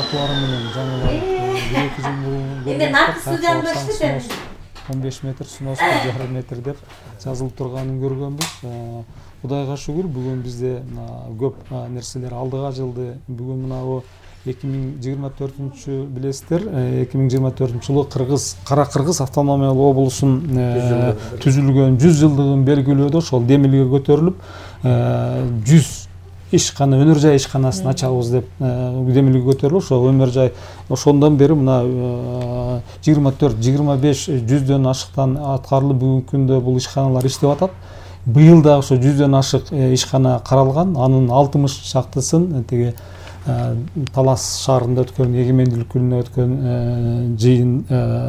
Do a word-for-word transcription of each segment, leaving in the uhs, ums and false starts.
тартуулары менен жаңылап бир эки жыл мурун эми наркы студияны баштады. он беш метр снос, bir жарым метр деп жазылып турганын көргөнбүз. Кудайга шүгүр, бүгүн бизде көп нерселер алдыга жылды. Бүгүн мына эки миң жыйырма төртүнчү билесиздер, эки миң жыйырма төртүнчү жылы Кыргыз, Кара Кыргыз автономиялык облусун түзүлгөн жүз жылдыгын белгилөөдө ошол демилге көтөрүлүп, жүз ишкана, өнөр жай ишканасын ачабыз деп демилге көтөрүлүп, ошол өмөр жай ошондон бери мына жыйырма төрт жыйырма беш жүздөн ашыктан аткарылып, бүгүнкү күндө бул ишканалар иштеп атат. Быйыл да ошо жүздөн ашык ишкана каралган, анын алтымыш чактысын тиги Талас шаарында өткөн эгемендүүлүк күнүнө өткөн жыйын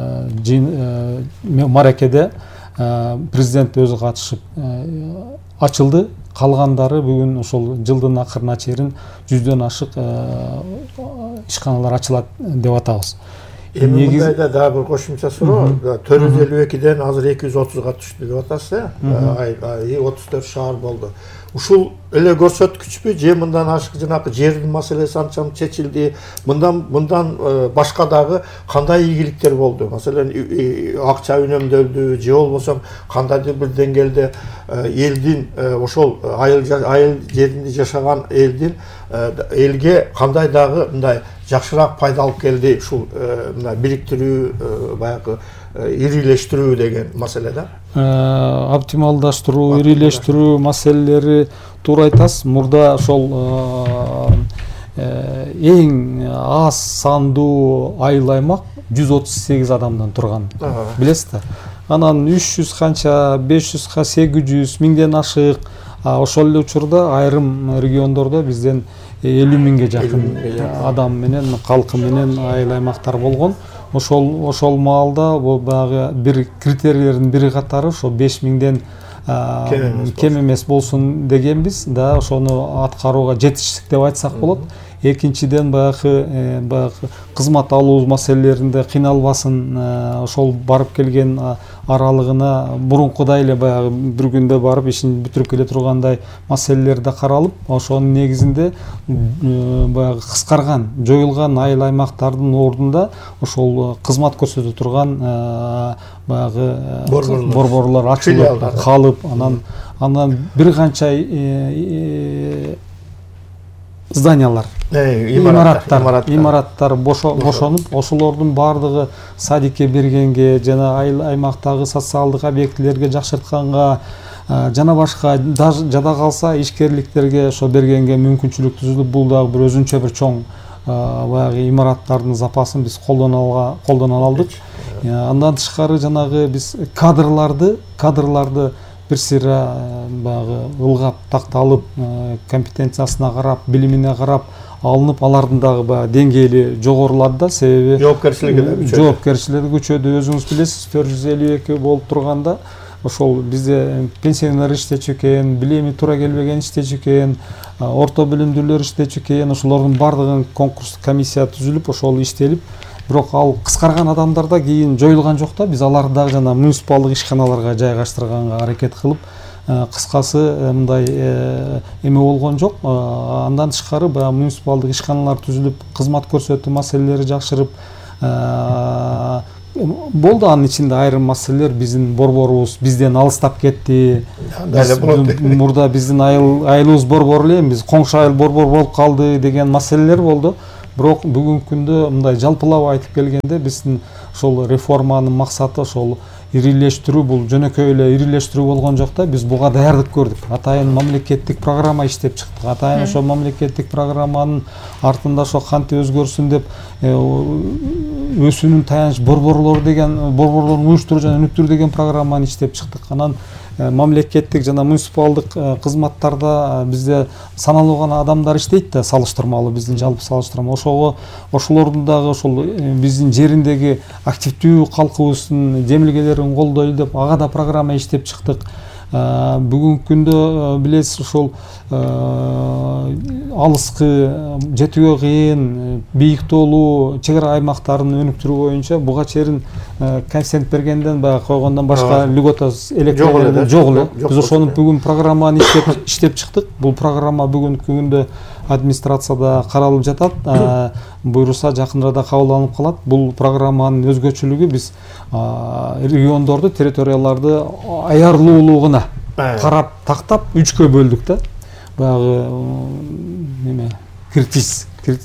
жыйын маракеде президент өзү катышып ачылды. Калгандары бүгүн ошол жылдын акырына чейин жүздөн ашык ишканалар ачылат деп атабыз. Эми мындайда дагы бир кошумча суроо, төрт жүз элүү экиден азыр эки жүз отузга түштү деп атасыз, э? отуз төрт шаар болду. Ушул эле көрсөткүчпү же мындан ашык жанакы жердин маселеси анчалык чечилди? Мындан мындан башка дагы кандай ийгиликтер болду? Маселен, акча үнөмдөлдү же болбосо кандайдыр бир деңгээлде элдин ошол айыл айыл жеринде жашаган элдин элге кандай дагы мындай жакшыраак пайда алып келди ушул мына бириктирүү, баягы ирилештирүү деген маселе да. Оптималдаштыруу, ирилештирүү маселелери туура айтасыз. Мурда ошол эң аз сандуу айыл аймак жүз отуз сегиз адамдан турган. Билесизби? Анан үч жүз канча, беш жүзга, сегиз жүз миңден ашык. Ошол эле учурда айрым региондордо бизден элүү миңге жакын адам менен, калкы менен айыл аймактар болгон. Ошол ошол маалда бул багы бир критерийлердин бири катары ошо беш миңден кем эмес болсун дегенбиз да, ошону аткарууга жетиштик деп айтсак болот. Экинчиден баягы баягы кызмат алуу маселелеринде кыйналбасын, ошол барып келген аралыгына мурункудай эле баягы бир күндө барып ишин бүтүрүп келе тургандай маселелер да каралып, ошонун негизинде баягы кыскарган, жоюлган айыл аймактардын ордунда ошол кызмат көрсөтө турган баягы борборлор ачылып калып, анан анан бир канча зданиялар, имараттар, имараттар бошонуп, ошолордун баардыгы садикке бергенге, жана айыл аймактагы социалдык объектилерге жакшыртканга, жана башка жада калса ишкерликтерге ошо бергенге мүмкүнчүлүк түзүлүп, бул дагы бир өзүнчө бир чоң баягы имараттардын запасын биз колдоно колдоно алдык. Андан тышкары жанагы биз кадрларды, кадрларды бир сыйра баягы ылгап такталып, компетенциясына карап, билимине карап алынып, алардын дагы баягы деңгээли жогорулады да, себеби жоопкерчилиги да күчөдү. Жоопкерчилиги күчөдү. Өзүңүз билесиз, төрт жүз элүү эки болуп турганда ошол бизде пенсионер иштечү экен, билими туура келбеген иштечү экен, орто билимдүүлөр иштечү экен, ошолордун баардыгын конкурс комиссия түзүлүп, ошол иштелип, бирок ал кыскарган адамдарда кийин жоюлган жок да, биз аларды дагы жана муниципалдык ишканаларга жайгаштырганга аракет кылып, кыскасы мындай эме болгон жок. Андан тышкары баягы муниципалдык ишканалар түзүлүп, кызмат көрсөтүү маселелери жакшырып болду. Анын ичинде айрым маселелер биздин борборубуз бизден алыстап кетти. Мурда биздин айылыбыз борбор эле, биз коңшу айыл борбор болуп калды деген маселелер болду. Бирок бүгүнкү күндө мындай жалпылап айтып келгенде биздин ошол реформанын максаты ошол ирилештирүү, бул жөнөкөй эле ирилештирүү болгон жок да, биз буга даярдык көрдүк. Атайын мамлекеттик программа иштеп чыктык. Атайын ошол мамлекеттик программанын артында ошо кантип өзгөрсүн деп өсүүнүн таяныч борборлору деген, борборлордун уюштуруу жана өнүктүрүү деген программаны иштеп чыктык. Анан мамлекеттик жана муниципалдык кызматтарда бизде саналуу гана адамдар иштейт да, салыштырмалуу биздин жалпы салыштырма. Ошого ошолордун дагы ошол биздин жериндеги активдүү калкыбыздын демилгелерин колдойлу деп ага да программа иштеп чыктык. Бүгүнкү күндө билесиз, ошол алыскы, жетүүгө кыйын, бийик тоолуу чек ара аймактарын өнүктүрүү боюнча буга чейин коэффициент бергенден баягы койгондон башка льгота электр жок эле. Биз ошону бүгүн программаны иштеп иштеп чыктык. Бул программа бүгүнкү күндө администрацияда каралып жатат. Буйруса жакынырада кабылданып калат. Бул программанын өзгөчөлүгү биз региондорду, территорияларды аярлуулугуна карап тактап үчкө бөлдүк да. Баягы неме критис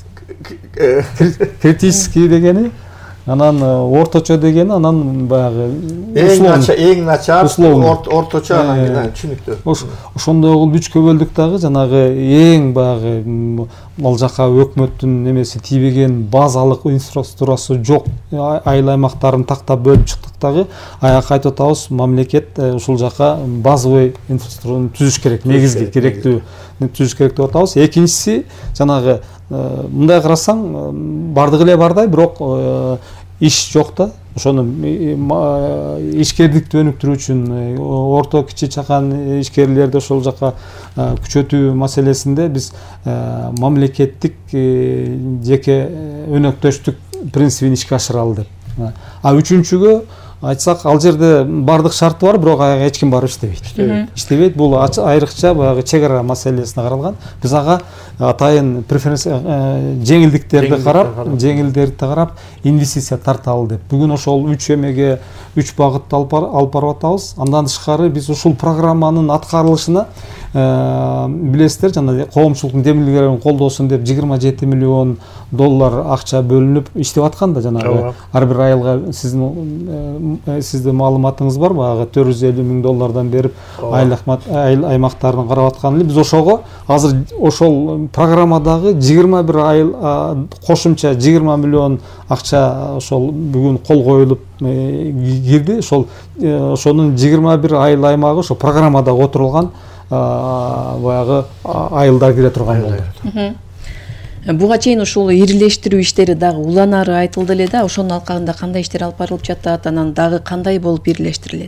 критический дегени, анан орточо дегени, анан баягы эң начар, орточо, анан түшүнүктүү. Ошондой кылып үчкө бөлдүк дагы, жанагы эң баягы ал жака өкмөттүн немеси тийбеген базалык инфраструктурасы жок айыл аймактарын тактап бөлүп чыктык дагы. Аяк айтып атабыз, мамлекет ушул жака базовый инфраструктураны түзүш керек, негизги керектүү түзүш керек деп атабыз. Экинчиси, жанагы мындай карасаң бардыгы эле бардай, бирок иш жок да. Ошону ишкердикти өнүктүрүү үчүн орто кичи чакан ишкерлерди ошол жака күчөтүү маселесинде биз мамлекеттик жеке өнөктөштүк принцибин ишке ашыралы деп. А үчүнчүгө айтсак, ал жерде бардык шарты бар, бирок ага эч ким барып иштебейт. Иштебейт. Бул айрыкча баягы чек ара маселесине каралган. Биз ага атайын преференция жеңилдиктерди карап, жеңилдиктерди карап, инвестиция тарталы деп. Бүгүн ошол үч эмеге, үч багытты алып барып атабыз. Андан тышкары биз ушул программанын аткарылышына билесиздер, жана коомчулуктун демилгелерин колдосун деп жыйырма жети миллион доллар акча бөлүнүп иштеп аткан да, жанагы ар бир айылга. Сиздин сиздин маалыматыңыз бар, баягы төрт жүз элүү миң доллардан берип айыл аймактарын карап аткан эле. Биз ошого азыр ошол программадагы жыйырма бир айыл кошумча жыйырма миллион акча ошол бүгүн кол коюлуп кирди. Ошол ошонун жыйырма бир айыл аймагы ошо программада отурулган баягы айылдар кире турган болду. Буга чейин ушул ирилештирүү иштери дагы уланары айтылды эле да, ошонун алкагында кандай иштер алып барылып жатат, анан дагы кандай болуп ирилештирилет?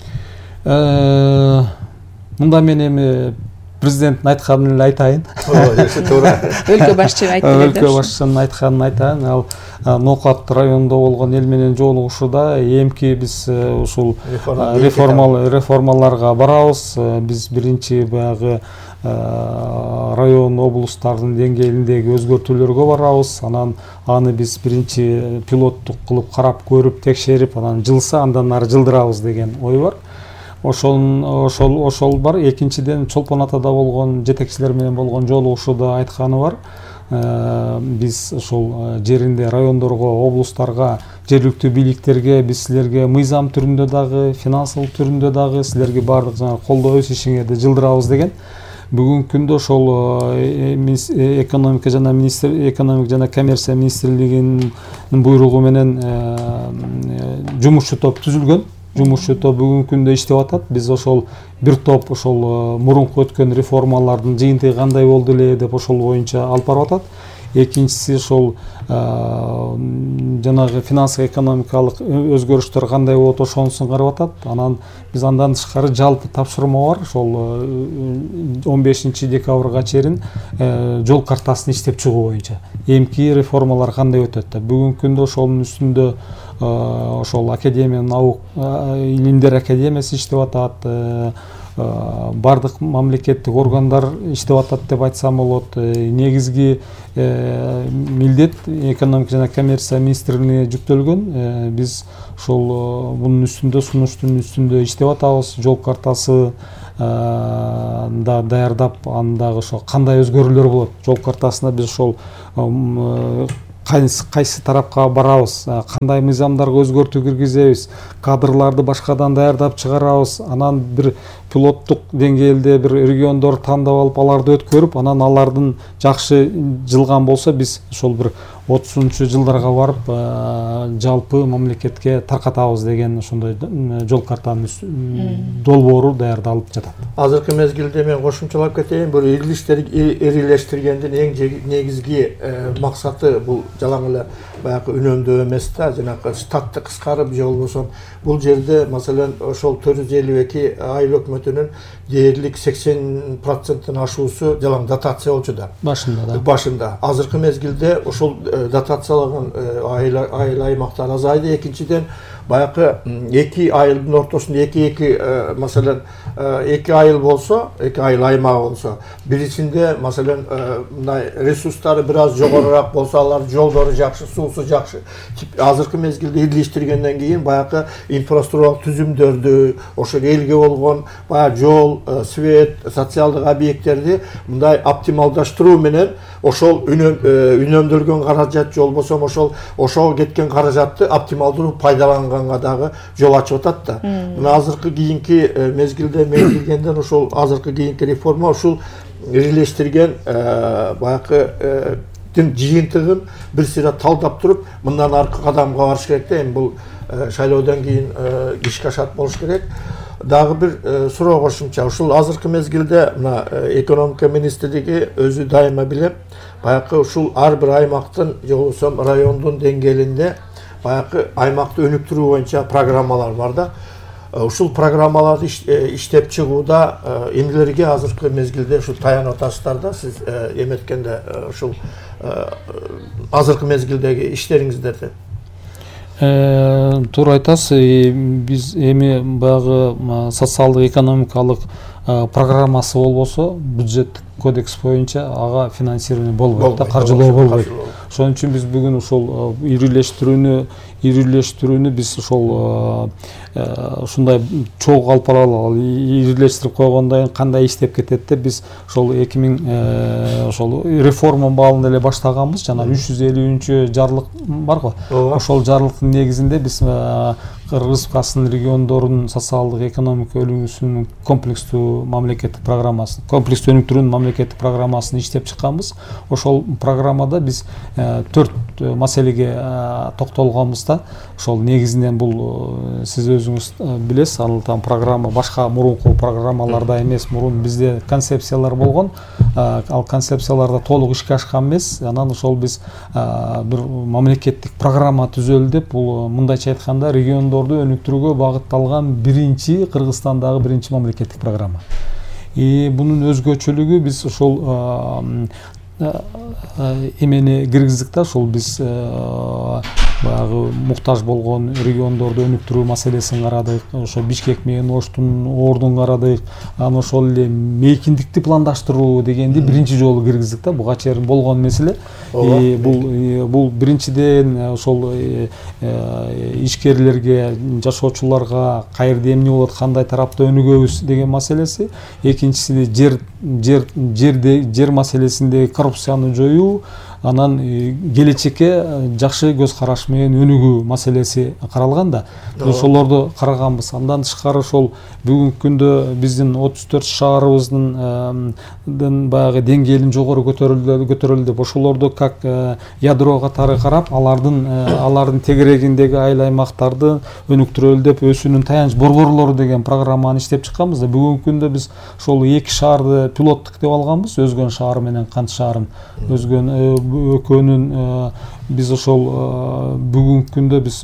Мында мен эми президенттин айтканын эле айтайын. Өлкө башчы айтты эле да. Өлкө башчынын айтканын айтайын. Ал Ноокат районунда болгон эл менен жолугушууда эмки биз ушул реформаларга барабыз. Биз биринчи баягы район, облустардын деңгээлиндеги өзгөртүүлөргө барабыз. Анан аны биз биринчи пилоттук кылып карап көрүп, текшерип, анан жылса андан ары жылдырабыз деген ой бар. Ошол ошол ошол бар. Экинчиден Чолпон Атада болгон жетекчилер менен болгон жолугушууда айтканы бар. Биз ошол жеринде райондорго, облустарга, жергиликтүү бийликтерге биз силерге мыйзам түрүндө дагы, финансылык түрүндө дагы силерге баардык жана колдоо өз ишиңерди жылдырабыз деген. Бүгүнкү күндө ошол экономика жана министр экономика жана коммерция министрлигинин буйругу менен жумушчу топ түзүлгөн. Жумушчу топ бүгүнкү күндө иштеп атат. Биз ошол бир топ ошол мурунку өткөн реформалардын жыйынтыгы кандай болду эле деп ошол боюнча алып барып атат. Экинчиси ошол жанагы финансылык экономикалык өзгөрүштөр кандай болот, ошонусун карап атат. Анан биз андан тышкары жалпы тапшырма бар. Ошол он бешинчи декабрга чейин жол картасын иштеп чыгуу боюнча эмки реформалар кандай өтөт деп. Бүгүнкү күндө ошонун үстүндө ошол академия, наук илимдер академиясы иштеп атат. Бардык мамлекеттик органдар иштеп атат деп айтсам болот. Негизги милдет экономика жана коммерция министрлигине жүктөлгөн. Биз ошол бунун үстүндө, сунуштун үстүндө иштеп атабыз. Жол картасы да даярдап, андагы ошо кандай өзгөрүүлөр болот. Жол картасына биз ошол кайсы тарапка барабыз, кандай мыйзамдарга өзгөртүү киргизебиз, кадрларды башкадан даярдап чыгарабыз, анан бир пилоттук деңгээлде бир региондор тандап алып, аларды өткөрүп, анан алардын жакшы жылган болсо биз ошол бир отузунчу жылдарга барып жалпы мамлекетке таркатабыз деген ошондой жол картанын долбоору даярдалып жатат. Азыркы мезгилде мен кошумчалап кетейин, бул ирилештиргендин эң негизги максаты бул жалаң эле баягы үнөмдөө эмес да, жанагы штатты кыскарып же болбосо бул жерде маселен ошол төрт жүз элүү эки айыл өкмөтүнүн дээрлик сексен проценттен ашуусу жалаң дотация болчу да. Башында да. Башында. Азыркы мезгилде ошол дотацияланган айыл аймактар азайды. Экинчиден баягы эки айылдын ортосунда эки эки маселен эки айыл болсо, эки айыл аймагы болсо, бирисинде маселен мындай ресурстары бир аз жогорураак болсо, алар жолдору жакшы, суусу жакшы. Азыркы мезгилде ирлештиргенден кийин баягы инфраструктуралык түзүмдөрдү, ошо элге болгон баягы жол, свет, социалдык объекттерди мындай оптималдаштыруу менен ошол үнөмдөлгөн каражат же болбосо ошол ошого кеткен каражатты оптималдуу пайдаланганга дагы жол ачып атат да. Мына азыркы кийинки мезгилде мен билгенден ошол азыркы кийинки реформа ушул ирлештирген баягы жыйынтыгын бир сыйра талдап туруп, мындан аркы кадамга барыш керек да. Эми бул шайлоодон кийин ишке ашат болуш керек. Дагы бир суроо кошумча, ушул азыркы мезгилде мына экономика министрлиги өзү дайыма билем, баягы ушул ар бир аймактын же болбосо райондун деңгээлинде баягы аймакты өнүктүрүү боюнча программалар бар да. Ушул программаларды иштеп чыгууда эмнелерге азыркы мезгилде ушул таянып атасыздар да, сиз эметкенде ушул азыркы мезгилдеги иштериңиздерди? Туура айтасыз, биз эми баягы социалдык экономикалык программасы болбосо, бюджеттик кодекс боюнча ага финансирование болбойт да, каржылоо болбойт. Ошон үчүн биз бүгүн ушул ирилештирүүнү ирилештирүүнү биз ошол ушундай чоң калпалуу ирилештирип койгондон кийин кандай иштеп кетет деп биз ошол эки миң ошол реформа баалында эле баштаганбыз. Жана үч жүз элүүнчү жарлык бар го. Ошол жарлыктын негизинде биз Кыргыз Республикасынын региондорунун социалдык экономика өнүгүүсүнүн комплекстүү мамлекеттик программасын, комплекстүү өнүктүрүүнүн мамлекеттик программасын иштеп чыкканбыз. Ошол программада биз төрт маселеге токтолгонбуз да. Ошол негизинен бул сиз өзүңүз билесиз, ал там программа башка мурунку программаларда эмес, мурун бизде концепциялар болгон. Ал концепцияларда толук ишке ашкан эмес. Анан ошол биз бир мамлекеттик программа түзөлдү деп, бул мындайча айтканда региондорду өнүктүрүүгө багытталган биринчи Кыргызстандагы биринчи мамлекеттик программа. И бунун өзгөчөлүгү биз ошол эмени киргиздик да, ошол биз баягы муктаж болгон региондорду өнүктүрүү маселесин карадык, ошо Бишкек менен Оштун ордун карадык, анан ошол эле мейкиндикти пландаштыруу дегенди биринчи жолу киргиздик да. Буга чейин болгон меселе. Бул бул биринчиден ошол ишкерлерге, жашоочуларга каерде эмне болот, кандай тарапта өнүгөбүз деген маселеси. Экинчиси жер жер жерде жер маселесинде коррупцияны жоюу, анан келечекке жакшы көз караш менен өнүгүү маселеси каралган да. Ошолорду караганбыз. Андан тышкары ошол бүгүнкү күндө биздин отуз төрт шаарыбыздын баягы деңгээлин жогору көтөрүлдү көтөрүлдү деп, ошолорду как ядро катары карап, алардын алардын тегерегиндеги айыл аймактарды өнүктүрөлү деп өсүүнүн таянч борборлору деген программаны иштеп чыкканбыз да. Бүгүнкү күндө биз ошол эки шаарды пилоттук деп алганбыз, Өзгөн шаары менен Кант шаарын. Өзгөн экөөнүн биз ошол бүгүнкү күндө биз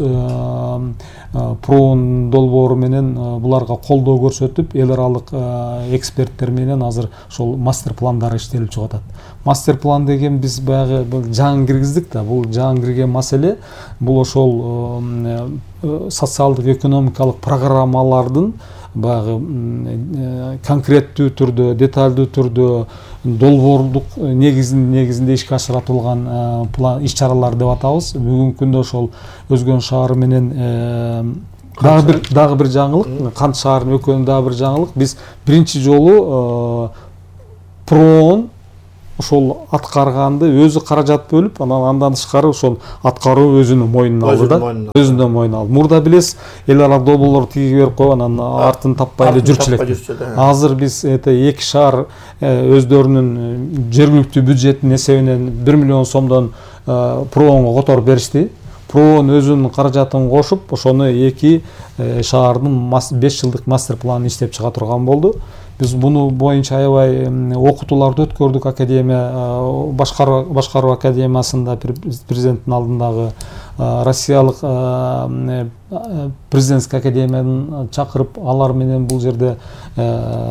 проон долбоору менен буларга колдоо көрсөтүп, эл аралык эксперттер менен азыр ошол мастер пландары иштелип чыгып атат. Мастер план деген биз баягы жаңы киргиздик да. Бул жаңы кирген маселе, бул ошол социалдык экономикалык программалардын баягы конкреттүү түрдө, деталдуу түрдө долбоорлук негизин негизинде ишке ашырылган план иш чаралар деп атабыз. Бүгүнкү күндө ошол Өзгөн шаары менен дагы бир дагы бир жаңылык, Кант шаарынын экөөнүн дагы бир жаңылык. Биз биринчи жолу проон ошол аткарганды өзү каражат бөлүп, анан андан тышкары ошол аткаруу өзүнүн мойнуна алды да. Өзүнүн мойнуна алды. Мурда билесиз, эл аралык долбоорлорду тиги берип койгон, анан артын таппай эле жүрчү элек. Азыр биз эки шаар өздөрүнүн жергиликтүү бюджеттин эсебинен бир миллион сомдон проонго которуп беришти. Проон өзүнүн каражатын кошуп, ошону эки шаардын беш жылдык мастер планын иштеп чыга турган болду. Биз буну боюнча аябай окутууларды өткөрдүк. Академия башкаруу башкаруу академиясында президенттин алдындагы Россиялык президентский академияны чакырып, алар менен бул жерде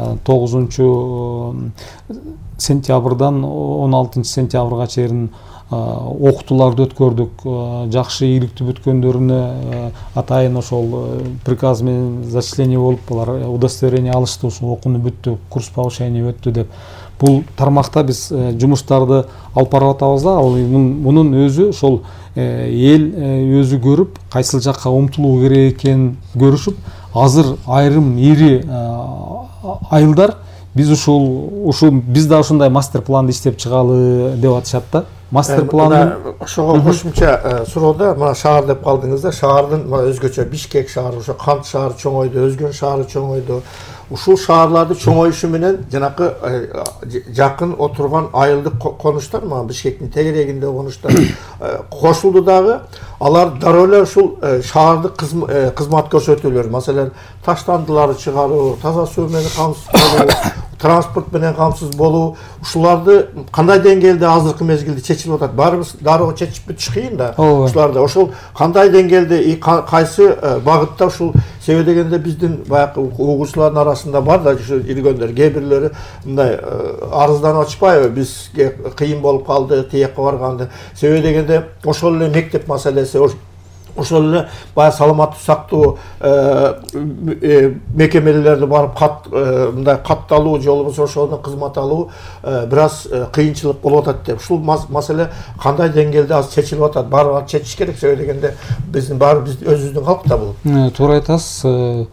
тогузунчу сентябрдан он алтынчы сентябрга чейин окутууларды өткөрдүк, жакшы ийгиликтүү бүткөндөрүнө атайын ошол приказ менен зачисление болуп алар удостоверение алышты, ушул окууну бүттү, курс повышение өттү деп. Бул тармакта биз жумуштарды алып барып атабыз да, ал мунун өзү ошол эл өзү көрүп, кайсыл жакка умтулуу керек экенин көрүшүп, азыр айрым ири айылдар биз ушул ушул биз да ушундай мастер планды иштеп чыгалы деп атышат да. Мастер планы ошого кошумча суроода мына шаар деп калдыңыз да, шаардын өзгөчө Бишкек шаары, ошо Кант шаары чоңойду, Өзгөн шаары чоңойду. Ушул шаарларды чоңоюшу менен жанакы жакын отурган айылдык конуштар, мына Бишкектин тегерегинде конуштар кошулду дагы. Алар дароо эле ушул шаардык кызмат көрсөтүүлөр, маселен, таштандыларды чыгаруу, таза суу менен камсыз болуу, транспорт менен камсыз болуу, ушуларды кандай деңгээлде азыркы мезгилде чечилип атат? Баарыбыз дароо чечип бүтүш кыйын да. Ушуларды ошол кандай деңгээлде, кайсы багытта ушул себеби дегенде биздин баягы угуучулардын арасында бар да иргөндөр, кээ бирлери мындай арызданып атышпайбы, бизге кыйын болуп калды, тиякка барганды. Себеби дегенде ошол эле мектеп маселеси, ошол эле баягы саламаттык сактоо мекемелерине барып кат мындай катталуу же болбосо ошондон кызмат алуу бир аз кыйынчылык болуп атат деп. Ушул маселе кандай деңгээлде азыр чечилип атат? Баары чечиш керек, себеби дегенде биздин баары биз өзүбүздүн калк да бул. Туура айтасыз.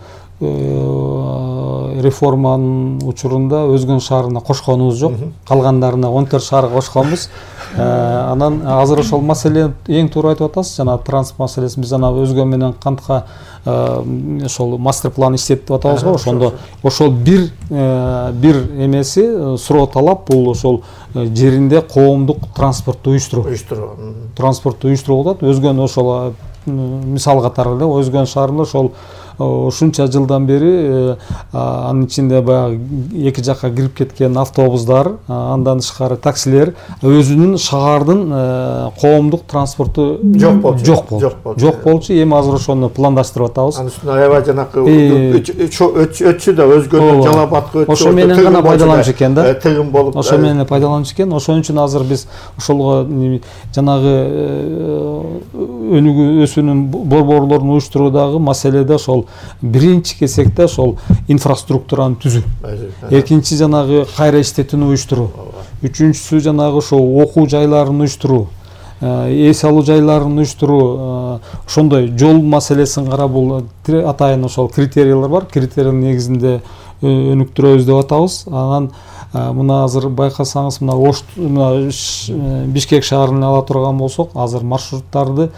Реформанын учурунда Өзгөн шаарына кошконубуз жок, калгандарына он төрт шаарга кошконбуз. Анан азыр ошол маселе эң туура айтып атасыз, жана транспорт маселесин биз ана Өзгөн менен Кантка ошол мастер план иштетип атабыз го, ошондо ошол бир бир эмеси суроо талап бул ошол жеринде коомдук транспортту уюштуруу. Уюштуруу. Транспортту уюштуруу болот. Өзгөн ошол мисал катары эле Өзгөн шаарында ошол ушунча жылдан бери анын ичинде баягы эки жакка кирип кеткен автобустар, андан тышкары таксилер өзүнүн шаардын коомдук транспорту жок болчу. Жок болчу. Жок болчу. Эми азыр ошону пландаштырып атабыз. Анын үстүнө аябай жанакы өтчү да Өзгөндө Жалабатка өтчү. Ошо менен гана пайдаланчу экен да. Тыгын болуп. Ошо менен пайдаланчу экен. Ошон үчүн азыр биз ошолго жанагы өнүгүү өсүүнүн борборлорун уюштуруудагы маселеде ошол биринчи кезекте ошол инфраструктураны түзүү. Экинчи жанагы кайра иштетүүнү уюштуруу. Үчүнчүсү жанагы ошол окуу жайларын уюштуруу, эс алуу жайларын уюштуруу. Ошондой жол маселесин карап, бул атайын ошол критериялар бар. Критериянын негизинде өнүктүрөбүз деп атабыз. Анан мына азыр байкасаңыз, мына Бишкек шаарын ала турган болсок, азыр маршруттарды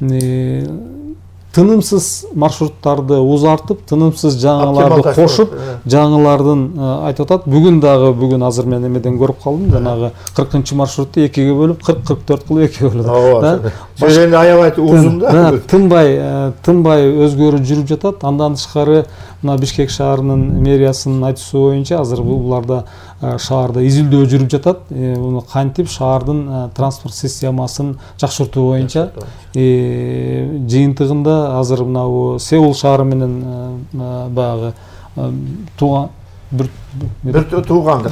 тынымсыз маршруттарды узартып, тынымсыз жаңыларды кошуп, жаңылардын айтып атат. Бүгүн дагы бүгүн азыр мен эмеден көрүп калдым, жанагы кыркынчы маршрутту экиге бөлүп, кырк кырк төрт кылып экиге бөлүп. Жөнү аябай узун да. Тынбай, тынбай өзгөрүп жүрүп жатат. Андан тышкары мына Бишкек шаарынын мэриясынын айтуусу боюнча азыр буларда шаарда изилдөө жүрүп жатат. Муну кантип шаардын транспорт системасын жакшыртуу боюнча жыйынтыгында азыр мына Сеул шаары менен баягы тууган бир бир туугандык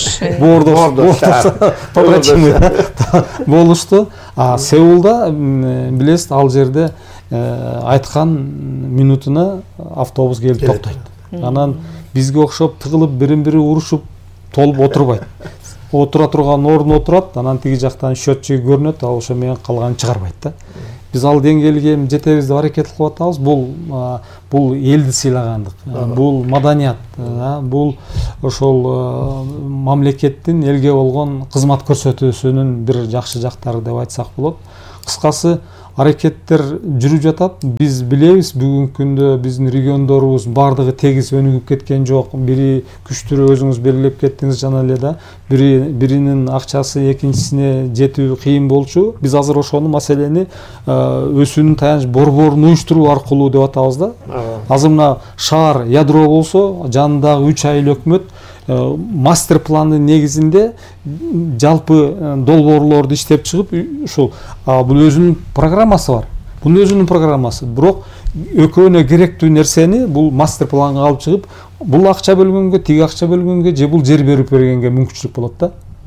болушту. А Сеулда билесиз, ал жерде айткан минутуна автобус келип токтойт. Анан бизге окшоп тыгылып бирин-бири урушуп толуп отурбайт. Отура турган орун отурат, анан тиги жактан счетчиги көрүнөт, ал ошо менен калганын чыгарбайт да. Биз ал деңгээлге жетебиз деп аракет кылып атабыз. Бул бул элди сыйлагандык, бул маданият, бул ошол мамлекеттин элге болгон кызмат көрсөтүүсүнүн бир жакшы жактары деп айтсак болот. Кыскасы, аракеттер жүрүп жатат. Биз билебиз, бүгүнкү күндө биздин региондорубуз бардыгы тегиз өнүгүп кеткен жок. Бири күчтүүрү өзүңүз белгилеп кеттиңиз жана эле да. Бири биринин акчасы экинчисине жетүү кыйын болчу. Биз азыр ошону маселени өсүүнүн таяныч борборун уюштуруу аркылуу деп атабыз да. Азыр мына шаар ядро болсо, жанындагы үч айыл өкмөт мастер пландын негизинде жалпы долбоорлорду иштеп чыгып, ушул бул өзүнүн программасы бар. Бунун өзүнүн программасы. Бирок экөөнө керектүү нерсени бул мастер планга алып чыгып, бул акча бөлгөнгө, тиги акча бөлгөнгө же бул жер берип бергенге мүмкүнчүлүк болот да.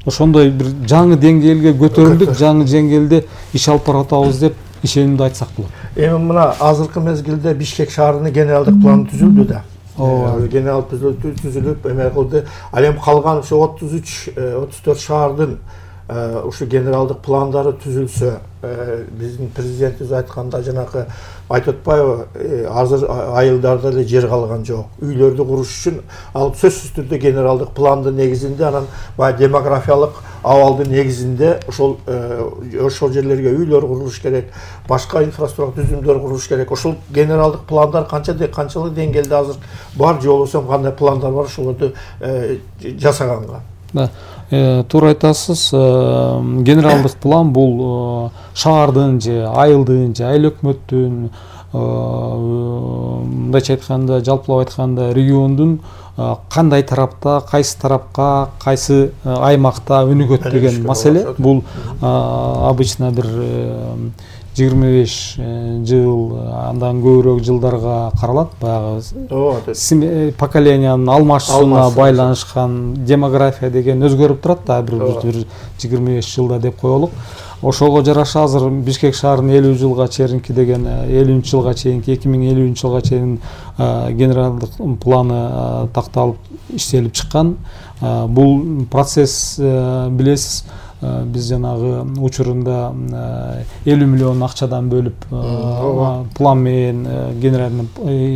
ошондой бир жаңы деңгээлге көтөрүлдүк, жаңы деңгээлде иш алып баратабыз деп ишенимди айтсак болот. Эми мына азыркы мезгилде Бишкек шаарынын генералдык планы түзүлдү да. Генералдык түзүлүп эме кылды. Ал эми калган ошо отуз үч отуз төрт шаардын ушу генералдык пландары түзүлсө, биздин президентибиз айтканда жанакы Айтотбаева азыр айылдарда эле жер калган жок. Үйлөрдү куруш үчүн ал сөзсүз түрдө генералдык пландын негизинде, анан баягы демографиялык абалдын негизинде ошол ошол жерлерге үйлөр курулуш керек, башка инфраструктура түзүмдөр курулуш керек. Ошол генералдык пландар канча канчалык деңгээлде азыр бар же болбосо кандай пландар бар, ошолорду жасаганга. Да, туура айтасыз. Генералдык план бул шаардын же айылдын же айыл өкмөттүн, мындайча айтканда, жалпылап айтканда региондун кандай тарапта, кайсы тарапка, кайсы аймакта өнүгөт деген маселе. Бул обычно бир жыйырма беш жыл, андан көбүрөөк жылдарга каралат. Баягы поколениянын алмашуусуна байланышкан демография деген өзгөрүп турат да, бир жыйырма беш жылда деп коелук. Ошого жараша азыр Бишкек шаарынын элүү жылга чейинки деген элүүнчү жылга чейинки эки миң элүүнчү жылга чейин генералдык планы такталып иштелип чыккан. Бул процесс, билесиз, биз жанагы учурунда элүү миллион акчадан бөлүп план менен генеральный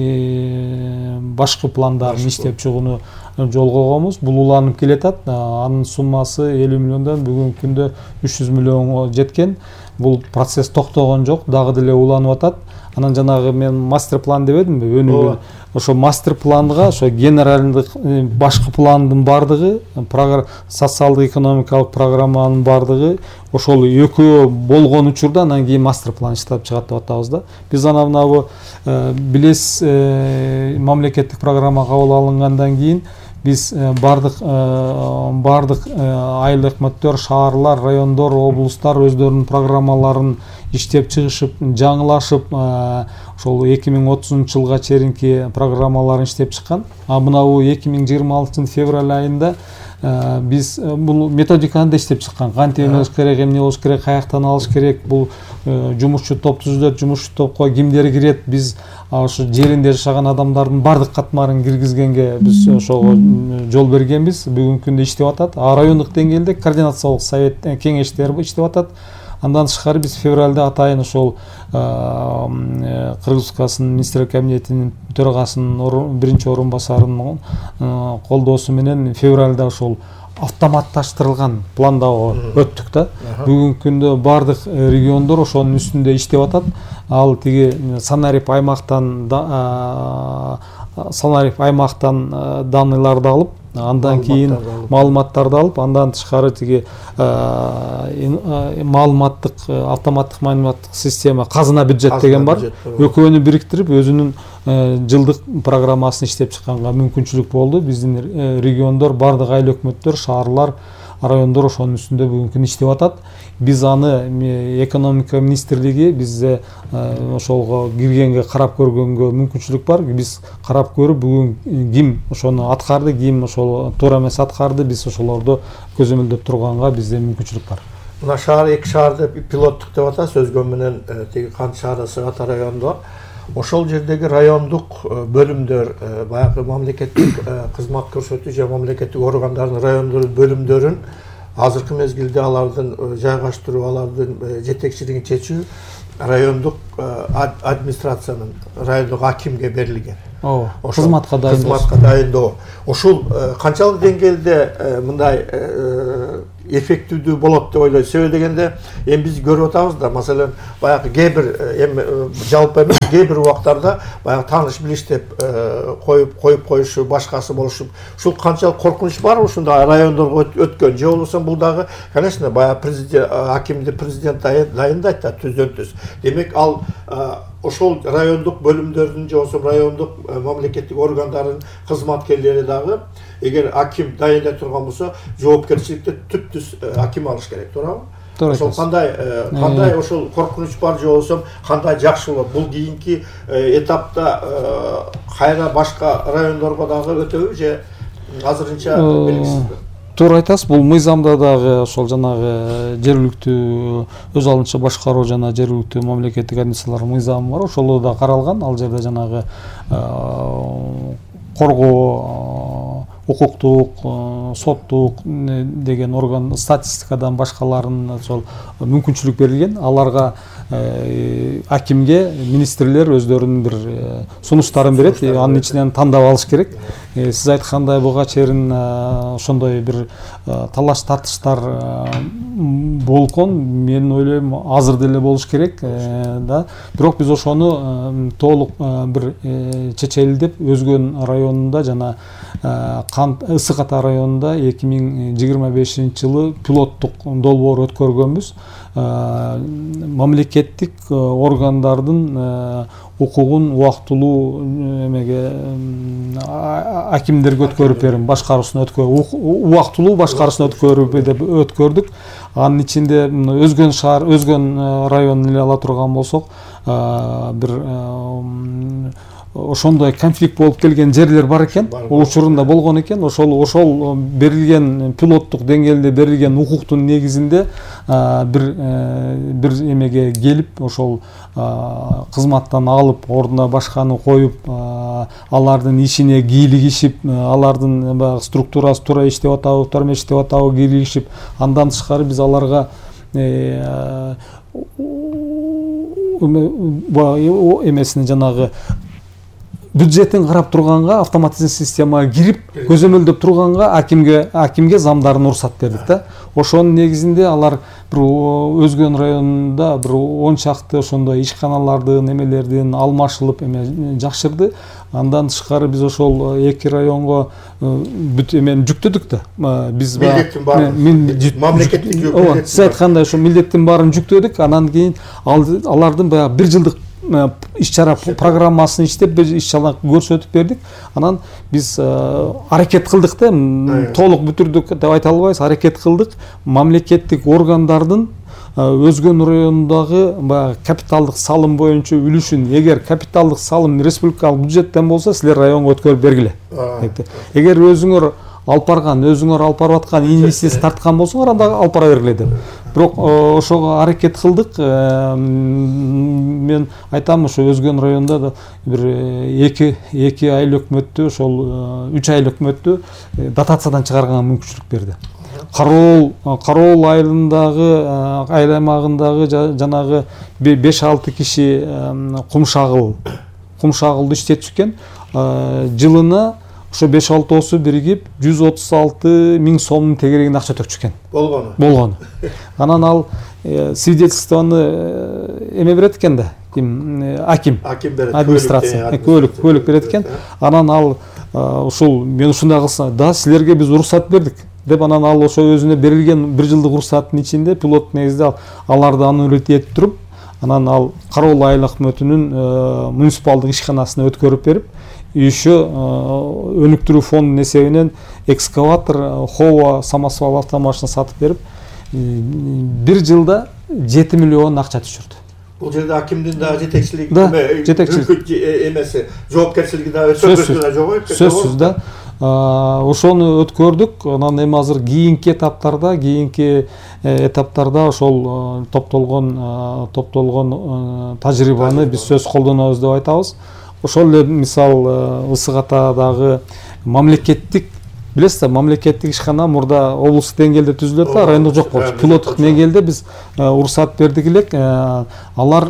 башкы пландарын иштеп чыгууну жолго койгонбуз. Бул уланып келатат. Анын суммасы элүү миллиондон бүгүнкү күндө үч жүз миллионго жеткен. Бул процесс токтогон жок, дагы деле уланып атат. Анан жанагы мен мастер план дебедимби? Өнүгүү. Ошо мастер планга, ошо генералдык башкы пландын бардыгы, социалдык экономикалык программанын бардыгы ошол экөө болгон учурда анан кийин мастер план иштеп чыгат деп атабыз да. Биз анан мына билесиз, мамлекеттик программа кабыл алынгандан кийин биз бардык бардык айыл өкмөттөр, шаарлар, райондор, облустар өздөрүнүн программаларын иштеп чыгышып, жаңылашып, ошол эки миң отузунчу жылга чейинки программаларын иштеп чыккан. А мынабу эки миң жыйырма алтынчы февраль айында биз бул методиканы да иштеп чыккан. Кантип эмес керек, эмне болуш керек, каяктан алыш керек, бул жумушчу топ түзүлөт, жумушчу топко кимдер кирет, биз ошо жеринде жашаган адамдардын бардык катмарын киргизгенге биз ошого жол бергенбиз. Бүгүнкү күндө иштеп атат. А райондук деңгээлде координациялык совет кеңештер иштеп атат. Андан тышкары биз февралда атайын ошол Кыргыз Республикасынын министрлер кабинетинин төрагасынын биринчи орун басарынын колдоосу менен февралда ошол автоматташтырылган пландагы өттүк да. Бүгүнкү күндө бардык региондор ошонун үстүндө иштеп атат. Ал тиги санарип аймактан санарип аймактан данныйларды алып, андан кийин маалыматтарды алып, андан тышкары тиги маалыматтык автоматтык маалыматтык система казына бюджет деген бар. Экөөнү бириктирип өзүнүн жылдык программасын иштеп чыкканга мүмкүнчүлүк болду. Биздин региондор, бардык айыл өкмөттөр, шаарлар, райондор ошонун үстүндө бүгүнкү күндө иштеп атат. Биз аны экономика министрлиги бизде ошолго киргенге, карап көргөнгө мүмкүнчүлүк бар. Биз карап көрүп, бүгүн ким ошону аткарды, ким ошол туура эмес аткарды, биз ошолорду көзөмөлдөп турганга бизде мүмкүнчүлүк бар. Мына шаар эки шаарды пилоттук деп атасыз, өзгөн менен тиги Кант шаары Сыгата райондо. Ошол жердеги райондук бөлүмдөр, баягы мамлекеттик кызмат көрсөтүү же мамлекеттик органдардын райондор бөлүмдөрүн азыркы мезгилде алардын жайгаштыруу, алардын жетекчилигин чечүү райондук администрациянын, райондук акимге берилген. Кызматка дайындоо. Кызматка дайындоо. Ошол канчалык деңгээлде мындай эффективдүү болот деп ойлойт. Себеби дегенде эми биз көрүп атабыз да, маселен, баягы кээ бир эми жалпы эмес, кээ бир убактарда баягы тааныш билиштеп коюп коюп коюшу, башкасы болушуп, ушул канчалык коркунуч бар ушундай райондорго өткөн же болбосо бул дагы, конечно, баягы президент, акимди президент дайындайт да, түздөн түз. Демек ал ошол райондук бөлүмдөрдүн же болбосо райондук мамлекеттик органдардын кызматкерлери дагы, эгер аким дайындай турган болсо, жоопкерчиликти түптүз аким алыш керек, туурабы? Ошол кандай кандай ошол коркунуч бар же болбосо кандай жакшы болот? Бул кийинки этапта кайра башка райондорго дагы өтөбү же азырынча белгисизби? туура айтасыз. Бул мыйзамда дагы ошол жанагы жергиликтүү өз алдынча башкаруу жана жергиликтүү мамлекеттик администрациялар мыйзамы бар. Ошол да каралган. Ал жерде жанагы коргоо, укуктук, соттук деген орган, статистикадан башкаларын ошол мүмкүнчүлүк берилген. Аларга акимге министрлер өздөрүнүн бир сунуштарын берет, анын ичинен тандап алыш керек. Сиз айткандай буга чейин ошондой бир талаш тартыштар болгон, мен ойлойм азыр деле болуш керек да. Бирок биз ошону толук бир чечелдеп Өзгөн районунда жана Ысык Ата районунда эки миң жыйырма бешинчи жылы пилоттук долбоор өткөргөнбүз. Мамлекеттик органдардын укугун убактылуу эмеге акимдерге өткөрүп берим, башкаруусуна өткөрүп, убактылуу башкаруусуна өткөрүп деп өткөрдүк. Анын ичинде Өзгөн шаар, Өзгөн районун эле ала турган болсок, бир ошондой конфликт болуп келген жерлер бар экен, учурунда болгон экен. Ошол ошол берилген пилоттук деңгээлде берилген укуктун негизинде бир бир эмеге келип, ошол кызматтан алып, ордуна башканы коюп, алардын ишине кийлигишип, алардын баягы структурасы туура иштеп атабы, туура эмес иштеп атабы кийлигишип, андан тышкары биз аларга эмесине жанагы бюджетин карап турганга, автоматизм системага кирип, көзөмөлдөп турганга акимге акимге замдарын уруксат бердик да. Ошонун негизинде алар бир Өзгөн районунда бир он чакты ошондой ишканалардын эмелердин алмашылып эме жакшырды. Андан тышкары биз ошол эки районго бүт эмени жүктөдүк да. Биз милдеттин баарын мамлекеттик жүктөдүк. Сиз айткандай ошо милдеттин баарын жүктөдүк. Анан кийин алардын баягы бир жылдык иш-чара программасын иштеп, бир иш-чара көрсөтүп бердик. Анан биз аракет кылдык да, толук бүтүрдүк деп айта албайбыз, аракет кылдык. Мамлекеттик органдардын Өзгөн районундагы баягы капиталдык салым боюнча үлүшүн, эгер капиталдык салым республикалык бюджеттен болсо, силер районго өткөрүп бергиле. Эгер өзүңөр алып барган, өзүңөр алып барып аткан инвестиция тарткан болсоңор, анда алып бара бергиле деп. Бирок ошого аракет кылдык. Мен айтам, ошо Өзгөн районунда да бир эки эки айыл өкмөттү, ошол үч айыл өкмөттү дотациядан чыгарганга мүмкүнчүлүк берди. Кароол Кароол айылындагы айыл аймагындагы жанагы беш алты киши кумшагыл кумшагылды иштетишкен. Жылына ошо беш алтоосу биригип жүз отуз алты миң сомдун тегерегине акча төкчүшкен. Болгону. Болгону. Анан ал свидетельствону эме берет экен да. Ким? Аким. Аким берет. Администрация. Көлүк, көлүк берет экен. Анан ал ушул мен ушундай кылсам, да силерге биз уруксат бердик деп, анан ал ошо өзүнө берилген бир жылдык уруксаттын ичинде пилот негизде аларды аннулить этип туруп, анан ал Кароол айыл өкмөтүнүн муниципалдык ишканасына өткөрүп берип, еще өнүктүрүү фондунун эсебинен экскаватор, хова, самосвал автомашина сатып берип, бир жылда жети миллион акча түшүрдү. Бул жерде акимдин да жетекчилиги, жетекчилик эмеси, жоопкерчилиги да сөзсүз жок. Сөзсүз да. Ошону өткөрдүк. Анан эми азыр кийинки этаптарда, кийинки этаптарда ошол топтолгон топтолгон тажрыйбаны биз сөз колдонобуз деп айтабыз. Ошол эле мисал Ысык Атадагы мамлекеттик, билесиз, мамлекеттик ишкана мурда облустук деңгээлде түзүлөт да, райондук жок болчу. Пилоттук деңгээлде биз уруксат бердик элек. Алар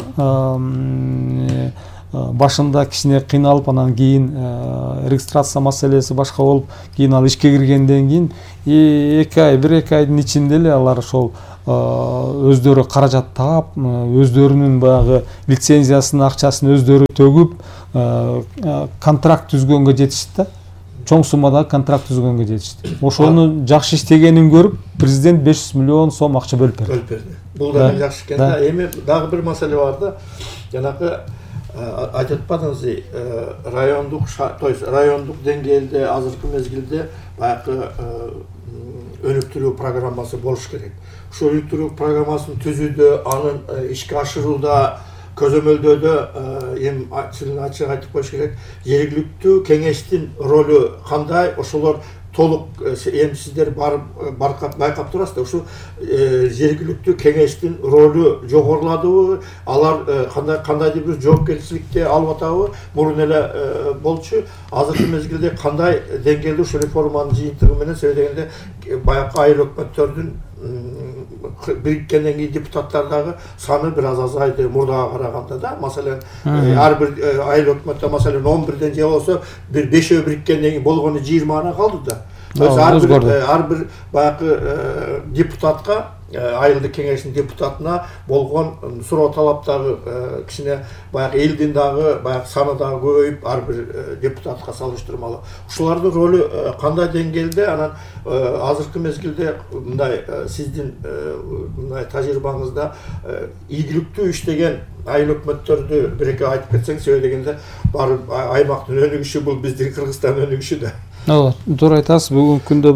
башында кичине кыйналып, анан кийин регистрация маселеси башка болуп, кийин ал ишке киргенден кийин эки ай, бир эки айдын ичинде эле алар ошол өздөрү каражат таап, өздөрүнүн баягы лицензиясынын акчасын өздөрү төгүп, контракт түзгөнгө жетишти да. Чоң суммада контракт түзгөнгө жетишти. Ошону жакшы иштегенин көрүп, президент беш жүз миллион сом акча бөлүп берди. Бөлүп берди. Бул да жакшы экен да. Эми дагы бир маселе бар да. Жанагы айтып атпадыңыз, райондук, то есть райондук деңгээлде азыркы мезгилде баягы өнүктүрүү программасы болуш керек. Ошол өнүктүрүү программасын түзүүдө, анын ишке ашырууда, көзөмөлдөөдө эми ачык айтып коюш керек. Жергиликтүү кеңештин ролу кандай? Ошолор толук эми сиздер барып баркап байкап турасыздар. Ушу жергиликтүү кеңештин ролу жогоруладыбы, алар кандай кандайдыр бир жоопкерчиликти алып атабы, мурун эле болчу. Азыркы мезгилде кандай деңгээлде ушу реформанын жыйынтыгы менен сөйлөгөндө баягы айыл өкмөттөрдүн бириккенден кийин депутаттардагы саны бир аз азайды мурдага караганда да. Маселен, ар бир айыл өкмөттө маселен он бирден же болсо бир бешөө бириккенден кийин болгону жыйырмана калды да. Ар бир ар бир баягы депутатка, айылдык кеңештин депутатына болгон суроо талаптагы кичине баягы элдин дагы баягы саны дагы көбөйүп ар бир депутатка салыштырмалуу. Ушулардын ролу кандай деңгээлде? Анан азыркы мезгилде мындай сиздин мындай тажрыйбаңызда ийгиликтүү иштеген айыл өкмөттөрдү бир эки айтып кетсеңиз, себеби дегенде барып аймактын өнүгүшү бул биздин Кыргызстандын өнүгүшү да. Ооба, туура айтасыз. Бүгүнкү күндө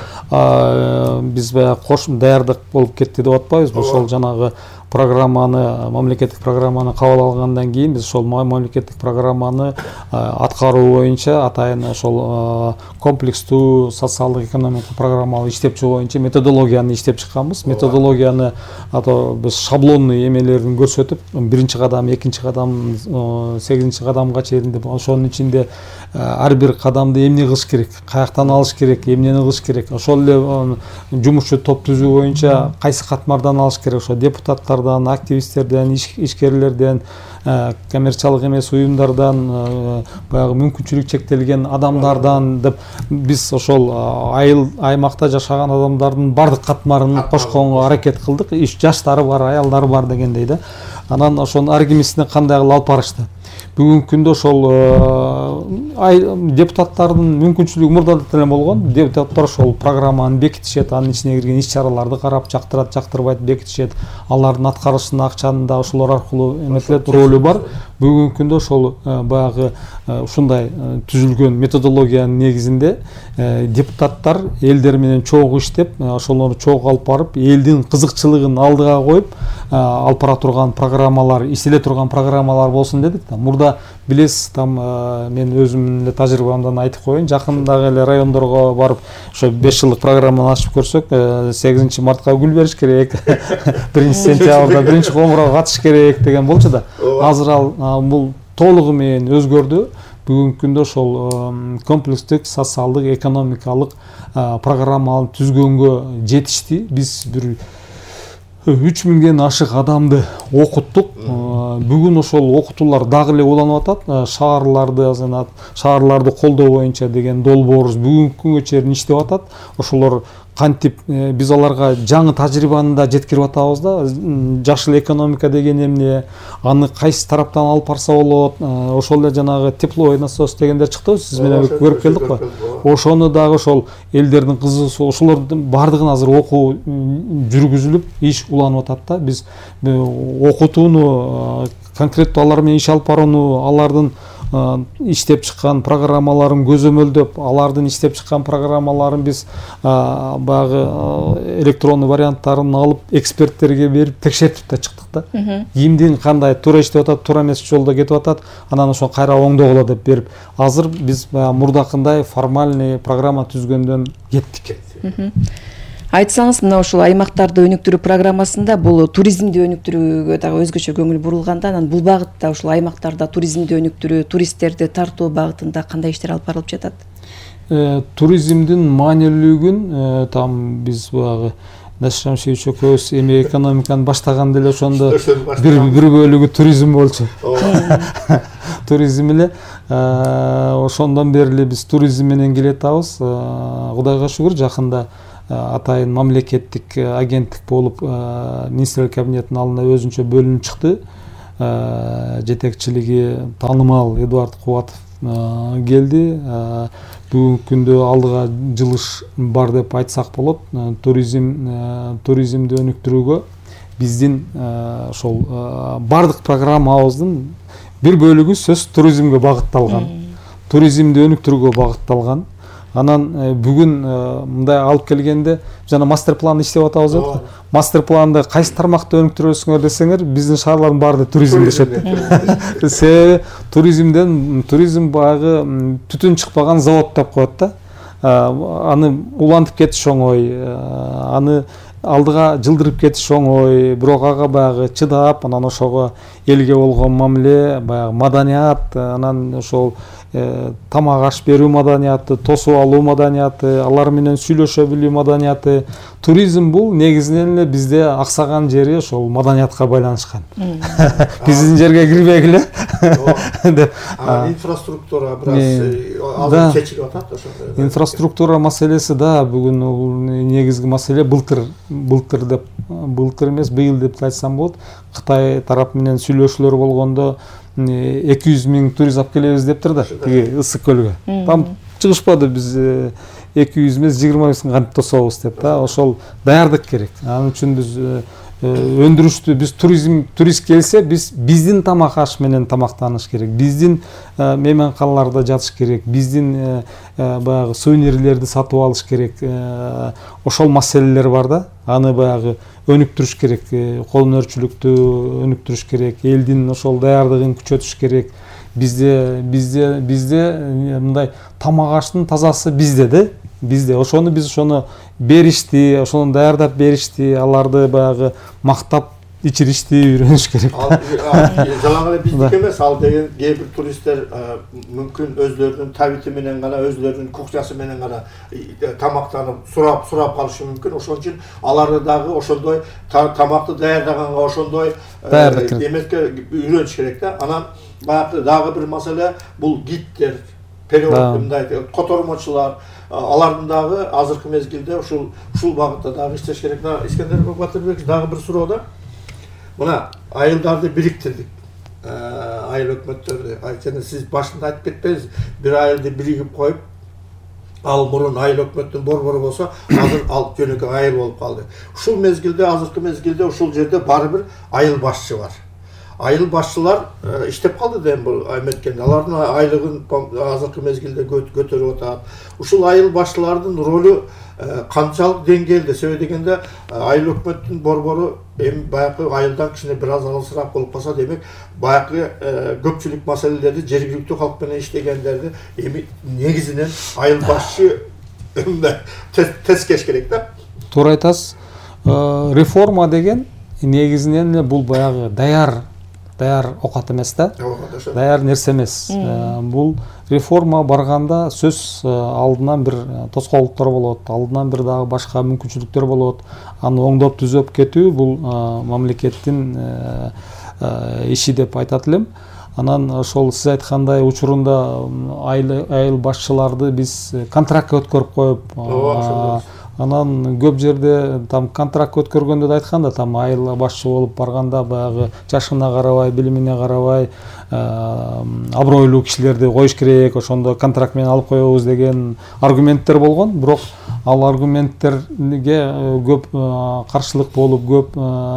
ушул биз баягы кош даярдык болуп кетти деп атпайбызбы? Ошол жанагы программаны, мамлекеттик программаны кабыл алгандан кийин биз ошол мамлекеттик программаны аткаруу боюнча атайын ошол комплекстүү социалдык экономикалык программаларды иштеп чыгуу боюнча методологияны иштеп чыкканбыз. Методологияны ато биз шаблонный эмелерин көрсөтүп, биринчи кадам, экинчи кадам, сегизинчи кадамга чейин деп, ошонун ичинде ар бир кадамды эмне кылыш керек, каяктан алыш керек, эмнени кылыш керек, ошол эле жумушчу топ түзүү боюнча кайсы катмардан алыш керек, ошо депутаттар, активисттерден, ишкерлерден, коммерциялык эмес уюмдардан, баягы мүмкүнчүлүк чектелген адамдардан деп биз ошол айыл аймакта жашаган адамдардын бардык катмарын кошконго аракет кылдык. Жаштары бар, аялдары бар дегендей да. Анан ошонун ар кимисине кандай кылып алып барышты. Бүгүнкү күндө ошол депутаттардын мүмкүнчүлүгү мурда деле болгон. Депутаттар ошол программаны бекитишет, анын ичине кирген иш-чараларды карап, жактырат, жактырбайт бекитишет. Алардын аткарышын акчаны да ошолор аркылуу эметилет, ролу бар. Бүгүнкү күндө ошол баягы ушундай түзүлгөн методологиянын негизинде депутаттар элдер менен чогуу иштеп, ошолорду чогуу алып барып, элдин кызыкчылыгын алдыга коюп, алып бара турган программалар, иштеле турган программалар болсун дедик да. Мурда билесиз, там мен өзүмдүн эле тажрыйбамдан айтып коеюн, жакындагы эле райондорго барып, ошо беш жылдык программаны ачып көрсөк, сегизинчи мартка гүл бериш керек, биринчи сентябрда биринчи комурга катыш керек деген болчу да. Азыр ал бул толугу менен өзгөрдү. Бүгүнкү күндө ошол комплекстик социалдык экономикалык программаны түзгөнгө жетишти. Биз бир үч миңден ашык адамды окуттук. Бүгүн ошол окутуулар дагы эле уланып атат. Шаарларды, шаарларды колдоо боюнча деген долбоорубуз бүгүнкү күнгө чейин иштеп атат. Ошолор кантип биз аларга жаңы тажрыйбаны да жеткирип атабыз да. Жашыл экономика деген эмне, аны кайсы тараптан алып барса болот, ошол эле жанагы тепловой насос дегендер чыкты, сиз менен көрүп келдик го. Ошону дагы ошол элдердин кызыгуусу, ошолордун бардыгын азыр окуу жүргүзүлүп, иш уланып атат да. Биз окутууну, конкреттүү алар менен иш алып барууну, алардын иштеп чыккан программаларын көзөмөлдөп, алардын иштеп чыккан программаларын биз баягы электрондуу варианттарын алып эксперттерге берип текшертип да чыктык да. Кимдин кандай туура иштеп атат, туура эмес жолдо кетип атат, анан ошо кайра оңдогула деп берип, азыр биз мурдакындай формальный программа түзгөндөн кеттик. Айтсаңыз, мына ушул аймактарды өнүктүрүү программасында бул туризмди өнүктүрүүгө дагы өзгөчө көңүл бурулганда, анан бул багытта ушул аймактарда туризмди өнүктүрүү, туристтерди тартуу багытында кандай иштер алып барылып жатат? Туризмдин маанилүүлүгүн там биз баягы Насир Шамшиевич экөөбүз эми экономиканы баштаганда эле ошондо бир бир бөлүгү туризм болчу. Туризм эле ошондон бери эле биз туризм менен келе атабыз. Кудайга шүгүр, жакында атайын мамлекеттик агенттик болуп министрлик кабинетинин алдына өзүнчө бөлүнүп чыкты. Жетекчилиги таанымал Эдуард Кубатов келди. Бүгүнкү күндө алдыга жылыш бар деп айтсак болот. Туризм туризмди өнүктүрүүгө биздин ошол бардык программабыздын бир бөлүгү сөз туризмге багытталган. Туризмди өнүктүрүүгө багытталган. Анан бүгүн мындай алып келгенде жана мастер план иштеп атабыз да. Мастер планды кайсы тармакта өнүктүрөсүңөр десеңер, биздин шаарлардын баары туризм дешет. Себеби туризмден туризм баягы түтүн чыкпаган завод деп коет да. аны улантып кетиш оңой, аны алдыга жылдырып кетиш оңой, бирок ага баягы чыдап, анан ошого элге болгон мамиле, баягы маданият, анан ошол тамак аш берүү маданияты, тосуп алуу маданияты, алар менен сүйлөшө билүү маданияты. Туризм бул негизинен эле бизде аксаган жери ошол маданиятка байланышкан. Биздин жерге кирбегиле деп. Инфраструктура бираз азыр чечилип атат ошондой. Инфраструктура маселеси да бүгүн бул негизги маселе. Былтыр былтыр деп былтыр эмес, быйыл деп айтсам болот. Кытай тарап менен сүйлөшүүлөр болгондо эки жүз миң турист алып келебиз дептир да, тиги Ысык көлгө. Там чыгышпады, биз эки жүз эмес жыйырма беш миң кантип тособуз деп да. Ошол даярдык керек. Анын үчүн биз өндүрүштү, биз туризм турист келсе, биз биздин тамак аш менен тамактаныш керек. Биздин мейманканаларда жатыш керек. Биздин баягы сувенирлерди сатып алыш керек. Ошол маселелер бар да. Аны баягы өнүктүрүш керек, колөнөрчүлүктү өнүктүрүш керек, элдин ошол даярдыгын күчөтүш керек. Бизде бизде бизде мындай тамак аштын тазасы bizde да. Bizde ошону биз ошону беришти, ошону даярдап беришти, аларды баягы мактап ичиришти үйрөнүш керек. Жалаң эле биздики эмес, ал деген кээ бир туристтер мүмкүн өздөрүнүн табити менен гана, өздөрүнүн кухнясы менен гана тамактанып сурап сурап калышы мүмкүн. Ошон үчүн аларды дагы ошондой тамакты даярдаганга ошондой эмеске үйрөнүш керек да. Анан баягы дагы бир маселе бул гидтер, перевод мындай котормочулар, алардын дагы азыркы мезгилде ушул ушул багытта дагы иштеш керек. Искендер Батырбек дагы бир суроо да. Мына айылдарды бириктирдик. Айыл өкмөттөрдү. Жана сиз башында айтып кетпеңиз, бир айылды биригип коюп, ал мурун айыл өкмөттүн борбору болсо, азыр ал жөнөкөй айыл болуп калды. Ушул мезгилде, азыркы мезгилде ушул жерде баары бир айыл башчы бар. Айыл башчылар иштеп калды дейм бул айметкен. Алардын айлыгын азыркы мезгилде көтөрүп атат. Ушул айыл башчылардын ролу канчалык деңгээлде? Себеби дегенде айыл өкмөттүн борбору эми баягы айылдан кичине бир аз алысыраак болуп калса, демек баягы көпчүлүк маселелерди жергиликтүү калк менен иштегендерди эми негизинен айыл башчы тескеш керек да. Туура айтасыз. Реформа деген негизинен эле бул баягы даяр даяр окат эмес да. Даяр нерсе эмес. Бул реформа барганда сөз алдынан бир тоскоолдуктар болот, алдынан бир дагы башка мүмкүнчүлүктөр болот. Аны оңдоп түзөп кетүү бул мамлекеттин иши деп айтат элем. Анан ошол сиз айткандай учурунда айыл башчыларды биз контрактка өткөрүп коюп, анан көп жерде там контракт өткөргөндө да айткан да, там айыл башчы болуп барганда баягы жашына карабай, билимине карабай абройлуу кишилерди коюш керек, ошондо контракт менен алып коебуз деген аргументтер болгон. Бирок ал аргументтерге көп каршылык болуп, көп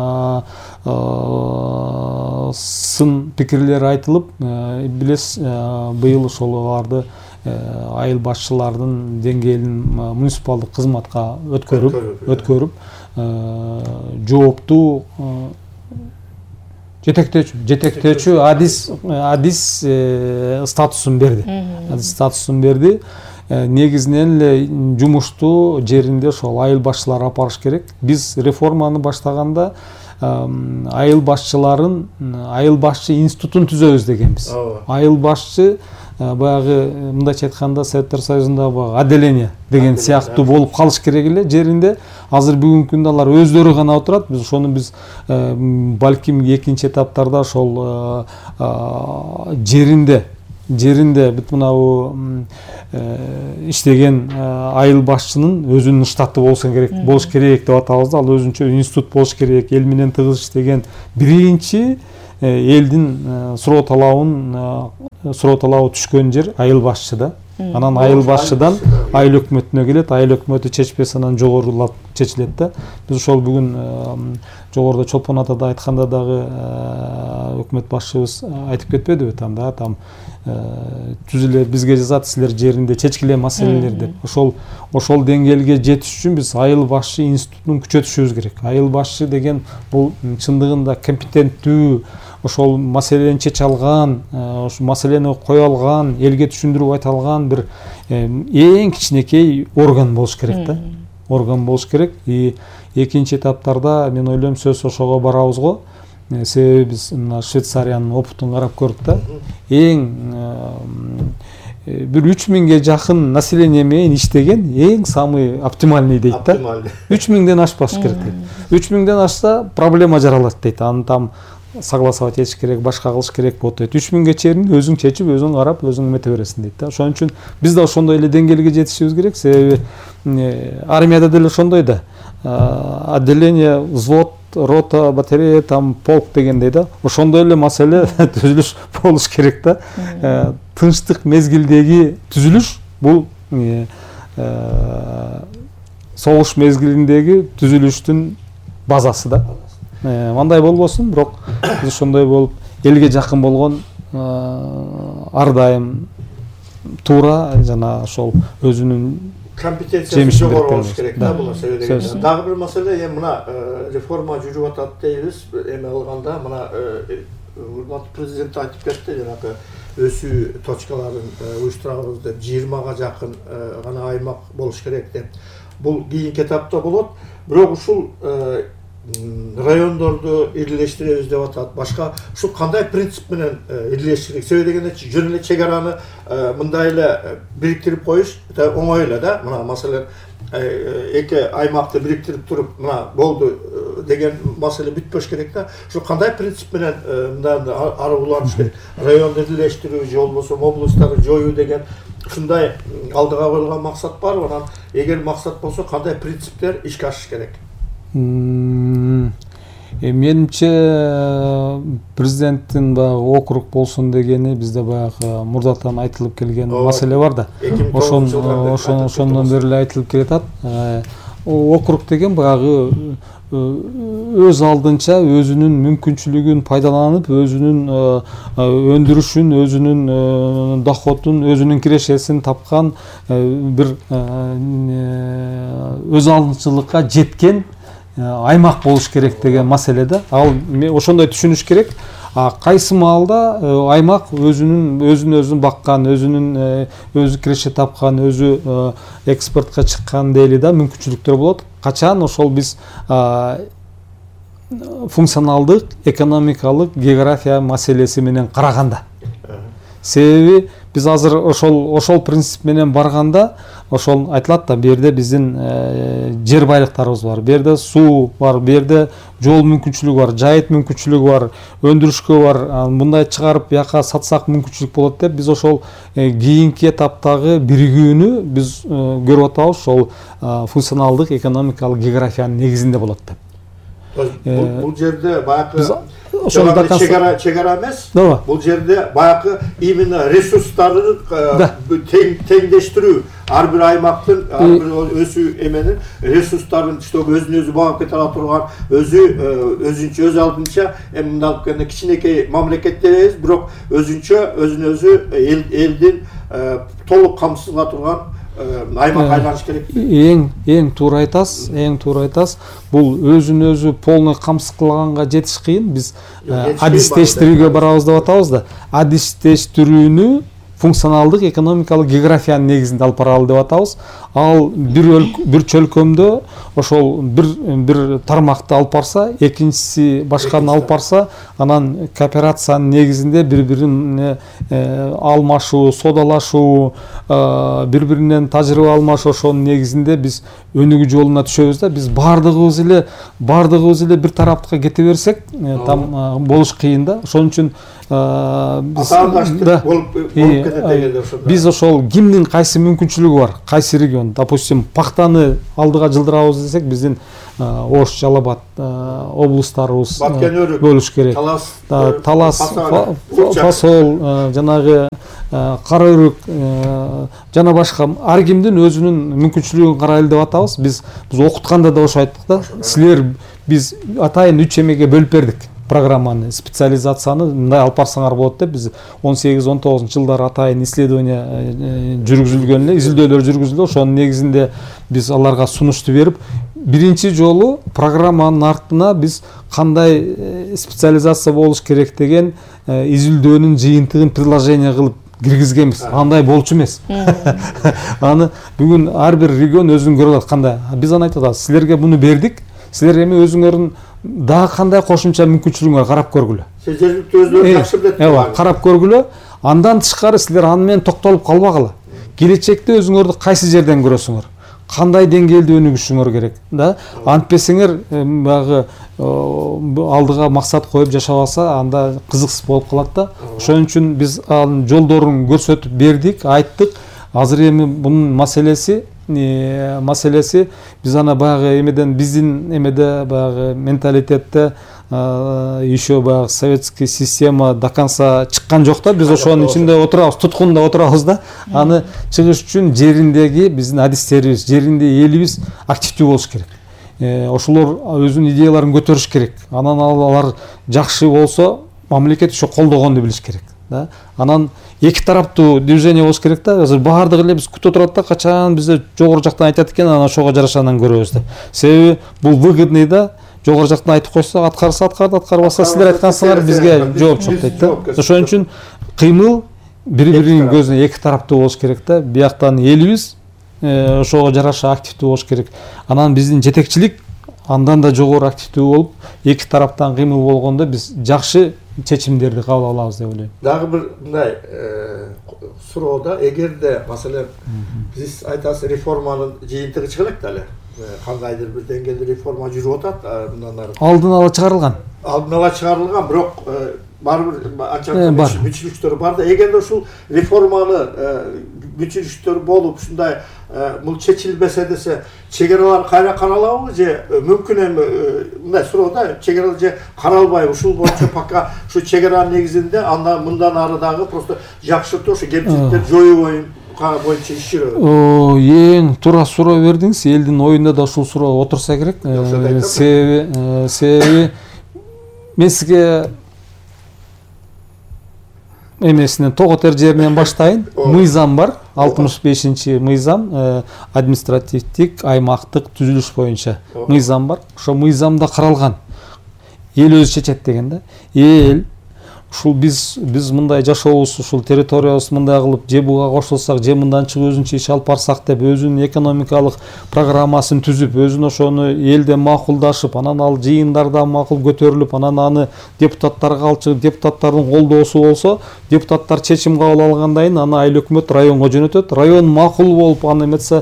сын пикирлер айтылып, билесиз, быйыл ошоларды айыл башчылардын деңгээлин муниципалдык кызматка өткөрүп өткөрүп жооптуу жетектөөчү жетектөөчү адис адис статусун берди. Адис статусун берди. Негизинен эле жумушту жеринде ошол айыл башчылар алып барыш керек. Биз реформаны баштаганда айыл башчыларын айыл башчы институтун түзөбүз дегенбиз. Айыл башчы баягы мындайча айтканда Советтер Союзунда баягы отделение деген сыяктуу болуп калыш керек эле жеринде. Азыр бүгүнкү күндө алар өздөрү гана отурат. Биз ошону биз балким экинчи этаптарда ошол жеринде жеринде бүт мынабу иштеген айыл башчынын өзүнүн штаты болсо керек болуш керек деп атабыз да. Ал өзүнчө институт болуш керек. Эл менен тыгыз иштеген биринчи элдин суроо талабын суроо талабы түшкөн жер айыл башчы да. Анан айыл башчыдан айыл өкмөтүнө келет, айыл өкмөтү чечпесе анан жогорулап чечилет да. Биз ошол бүгүн жогоруда Чолпон атада айтканда дагы өкмөт башчыбыз айтып кетпедиби там да, там түзүлө бизге жазат, силер жеринде чечкиле маселелер деп. Ошол ошол деңгээлге жетиш үчүн биз айыл башчы институтун күчөтүшүбүз керек. Айыл башчы деген бул чындыгында компетенттүү, ошол маселени чече алган, ошол маселени кое алган, элге түшүндүрүп айта алган бир эң кичинекей орган болуш керек да. Орган болуш керек. И экинчи этаптарда мен ойлойм сөз ошого барабыз го. Себеби биз мына Швейцариянын опытын карап көрдүк да. Эң бир үч миңге жакын население менен иштеген эң самый оптимальный дейт да. үч миңден ашпаш керек дейт. үч миңден ашса проблема жаралат дейт. Аны там согласовать этиш керек, башка кылыш керек болот дейт. үч миңге чейин өзүң чечип, өзүң карап, өзүң эмете бересиң дейт да. Ошон үчүн биз да ошондой эле деңгээлге жетишибиз керек. Себеби армияда деле ошондой да. Отделение, взвод, рота, батарея, там полк дегендей да. Ошондой эле маселе түзүлүш болуш керек да. Тынчтык мезгилдеги түзүлүш бул согуш мезгилиндеги түзүлүштүн базасы да. Мындай болбосун, бирок биз ошондой болуп элге жакын болгон ар дайым туура жана ошол өзүнүн компетенциясы жогору болуш керек да бул маселе деген. Дагы бир маселе эми мына реформа жүрүп атат дейбиз. Эме кылганда мына урматтуу президент айтып кетти, жанагы өсүү точкаларын уюштурабыз деп, жыйырмага жакын гана аймак болуш керек деп. Бул кийинки этапта болот. Бирок ушул райондорду ирлештиребиз деп атат. Башка ушул кандай принцип менен ирлеш керек? Себеби дегенде жөн эле чек араны мындай эле бириктирип коюш оңой эле да. Мына маселен эки аймакты бириктирип туруп, мына болду деген маселе бүтпөш керек да. Ушул кандай принцип менен мындай аргыланыш керек? Районду ирлештирүү же болбосо облустарды жоюу деген ушундай алдыга коюлган максат барбы? Анан эгер максат болсо кандай принциптер ишке ашыш керек? Менимче президенттин баягы округ болсун дегени бизде баягы мурдатан айтылып келген маселе бар да. Ошон ошондон бери эле айтылып келатат. Округ деген баягы өз алдынча өзүнүн мүмкүнчүлүгүн пайдаланып, өзүнүн өндүрүшүн, өзүнүн доходун, өзүнүн кирешесин тапкан бир өз алдынчылыкка жеткен аймак болуш керек деген маселе да. Ал ошондой түшүнүш керек. Кайсы маалда аймак өзүнүн өзүн өзүн баккан, өзүнүн өзү киреше тапкан, өзү экспортко чыккан дейли да мүмкүнчүлүктөр болот. Качан ошол биз функционалдык, экономикалык, география маселеси менен караганда. Себеби биз азыр ошол ошол принцип менен барганда ошол айтылат да, бу жерде биздин жер байлыктарыбыз бар, бу жерде суу бар, бу жерде жол мүмкүнчүлүгү бар, жайыт мүмкүнчүлүгү бар, өндүрүшкө бар, мындай чыгарып бияка сатсак мүмкүнчүлүк болот деп биз ошол кийинки этаптагы биригүүнү биз көрүп атабыз, ошол функционалдык, экономикалык географиянын негизинде болот деп. Бул жерде баягы чегара чегара эмес. Бул жерде баягы именно ресурстарды теңдештирүү, ар бир аймактын, ар бир өсүү эменин ресурстарын чтобы өзүн өзү багып кете ала турган, өзү өзүнчө өз алдынча эми мындай алып келгенде кичинекей мамлекет дебейбиз, бирок өзүнчө өзүн өзү элдин толук камсыз кыла турган аймак айланыш керек. Эң эң туура айтасыз, эң туура айтасыз. Бул өзүн өзү полный камсыз кылганга жетиш кыйын. Биз адистештирүүгө барабыз деп атабыз да. Адистештирүүнү функционалдык, экономикалык, географиянын негизинде алып баралы деп атабыз. Ал бир бир чөлкөмдө ошол бир бир тармакты алып барса, экинчиси башканы алып барса, анан кооперациянын негизинде бири-бирине алмашуу, содалашуу, бири-биринен тажрыйба алмашуу, ошонун негизинде биз өнүгүү жолуна түшөбүз да. Биз бардыгыбыз эле бардыгыбыз эле бир тараптыкка кете берсек, там болуш кыйын да. Ошон үчүн биз ошол кимдин кайсы мүмкүнчүлүгү бар, кайсы регион, допустим, пактаны алдыга жылдырабыз десек, биздин Ош, Жалал-Абад облустарыбыз бөлүш керек. Талас, Фасол, жанагы Караөрүк жана башка ар кимдин өзүнүн мүмкүнчүлүгүн карайлы деп атабыз. Биз биз окутканда да ошо айттык да. Силер биз атайын үч эмеге бөлүп бердик программаны, специализацияны мындай алып барсаңар болот деп биз он сегиз он тогузунчу жылдары атайын исследование жүргүзүлгөн эле, изилдөөлөр жүргүзүлдү. Ошонун негизинде биз аларга сунушту берип, биринчи жолу программанын артына биз кандай специализация болуш керек деген изилдөөнүн жыйынтыгын приложение кылып киргизгенбиз. Андай болчу эмес. Аны бүгүн ар бир регион өзүн көрүп атат кандай. Биз аны айтып атабыз, силерге муну бердик, силер эми өзүңөрдүн дагы кандай кошумча мүмкүнчүлүгүңөр карап көргүлө. Сиз жергиликтүү өзүңөр жакшы билет. Ооба, карап көргүлө. Андан тышкары силер аны менен токтолуп калбагыла. Келечекте өзүңөрдү кайсы жерден көрөсүңөр? Кандай деңгээлде өнүгүшүңөр керек, да? Антпесеңер баягы алдыга максат коюп жашабаса, анда кызыксыз болуп калат да. Ошон үчүн биз анын жолдорун көрсөтүп бердик, айттык. Азыр эми бунун маселеси маселеси биз аны баягы эмеден биздин эмеде баягы менталитетте еще баягы советский система до конца чыккан жок да. Биз ошонун ичинде отурабыз, туткунда отурабыз да. Аны чыгыш үчүн жериндеги биздин адистерибиз, жеринде элибиз активдүү болуш керек. Ошолор өзүнүн идеяларын көтөрүш керек. Анан алар жакшы болсо, мамлекет ошо колдогонду билиш керек, да. Анан эки тараптуу движение болуш керек да. Азыр баардыгы эле биз күтүп турат да, качан бизде жогору жактан айтат экен, анан ошого жарашанан көрөбүз деп. Себеби бул выгодный да. Жогору жактан айтып койсо, аткарса аткарды, аткарбаса силер айткансыңар, бизге жооп жок дейт да. Ошон үчүн кыймыл бири-биринин көзүнө эки тараптуу болуш керек да. Бияктан элибиз ошого жараша активдүү болуш керек. Анан биздин жетекчилик андан да жогору активдүү болуп, эки тараптан кыймыл болгондо биз жакшы чечимдерди кабыл алабыз деп ойлойм. Дагы бир мындай суроода, эгерде маселен биз айтасыз реформанын жыйынтыгы чыга элек да эле. Кандайдыр бир деңгээлде реформа жүрүп атат, мындан ары. Алдын ала чыгарылган. Алдын ала чыгарылган, бирок бар бир анча мүчүлүктөр бар да. Эгерде ушул реформаны мүчүлүктөр болуп, ушундай бул чечилбесе десе, чегералар кайра каралабы же мүмкүн эми мындай суроода, чегералар же каралбайбы? Ушул боюнча пока ушу чегеранын негизинде андан мындан ары дагы просто жакшыртуу, ушу кемчиликтерди жоюу боюнча иш жүрөбү. Эң туура суроо бердиңиз. Элдин оюнда да ушул суроо отурса керек. Себеби себеби мен сизге эмесинен Тоготер жеринен баштайын. Мыйзам бар, алтымыш бешинчи мыйзам, административдик аймактык түзүлүш боюнча мыйзам бар. Ошо мыйзамда каралган. Эл өзү чечет деген да. Эл ушул биз биз мындай жашообуз, ушул территориябыз мындай кылып, же буга кошулсак, же мындан чыгып өзүнчө иш алып барсак деп өзүнүн экономикалык программасын түзүп, өзүн ошону элде макулдашып, анан ал жыйындарда макул көтөрүлүп, анан аны депутаттарга алып чыгып, депутаттардын колдоосу болсо, депутаттар чечим кабыл алгандан кийин аны айыл өкмөт районго жөнөтөт. Район макул болуп, аны эметсе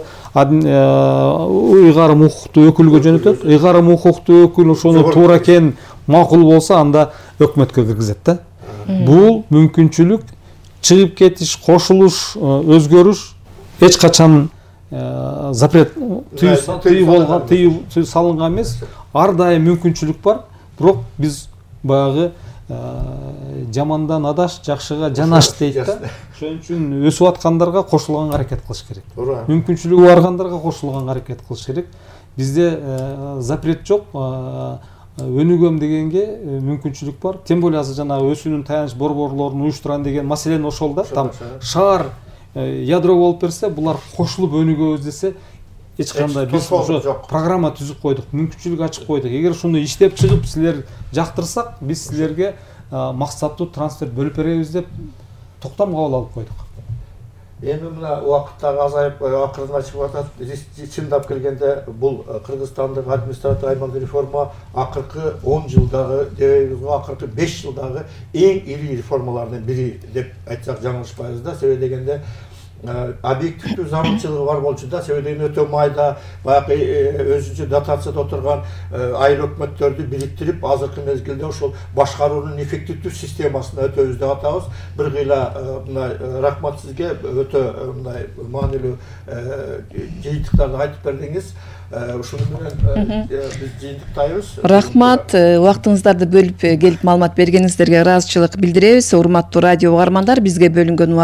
ыйгарым укуктуу өкүлгө жөнөтөт. Ыйгарым укуктуу өкүл ошону туура экен макул болсо, анда өкмөткө киргизет да. Бул мүмкүнчүлүк чыгып кетиш, кошулуш, өзгөрүш эч качан запрет тыйып болгон, тыйып салынган эмес. Ар дайым мүмкүнчүлүк бар. Бирок биз баягы жамандан адаш, жакшыга жанаш дейт да. Ошон үчүн өсүп аткандарга кошулганга аракет кылыш керек. Мүмкүнчүлүгү баргандарга кошулганга аракет кылыш керек. Бизде запрет жок. Өнүгөм дегенге мүмкүнчүлүк бар. Тем более азыр жанагы өсүүнүн таяныч борборлорун уюштурган деген маселен ошол да. Там шаар ядро болуп берсе, булар кошулуп өнүгөбүз десе, эч кандай биз ошо программа түзүп койдук, мүмкүнчүлүк ачып койдук. Эгер ушуну иштеп чыгып силер жактырсак, биз силерге максаттуу трансферт бөлүп беребиз деп токтом кабыл алып койдук. Эми мына убакыттагы азайып акырына чыгып атат. Чындап келгенде бул Кыргызстандык административдик аймактык реформа акыркы он жылдагы, дебейбиз, акыркы беш жылдагы эң ири реформалардын бири деп айтсак жаңылышпайбыз да. Себеби дегенде объективдүү зарылчылыгы бар болчу да. Себеби дегенде өтө майда, баягы өзүнчө дотацияда отурган айыл өкмөттөрдү бириктирип, азыркы мезгилде ошол башкаруунун эффективдүү системасын өтөбүз деп атабыз. Бир кыйла мындай рахмат сизге, өтө мындай маанилүү жыйынтыктарды айтып бердиңиз. Ушуну менен биз жыйынтыктайбыз. Рахмат, убактыңыздарды бөлүп келип маалымат бергениңиздерге ыраазычылык билдиребиз. Урматтуу радио угармандар, бизге бөлүнгөн